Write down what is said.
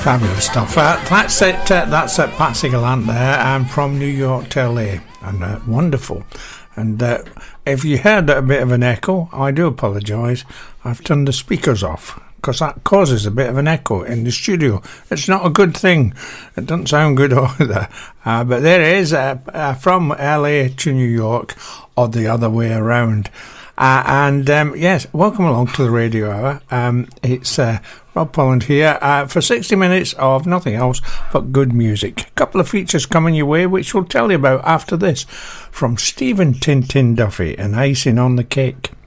Fabulous stuff. That's it. That's Patsy Gallant there, and from New York to LA, and wonderful. And if you heard a bit of an echo, I do apologise. I've turned the speakers off because that causes a bit of an echo in the studio. It's not a good thing. It doesn't sound good either. But there it is, from LA to New York, or the other way around. Yes, welcome along to the Radio Hour. It's Rob Polland here for 60 minutes of nothing else but good music. A couple of features coming your way, which we'll tell you about after this, from Stephen Tintin Duffy and Icing on the Cake.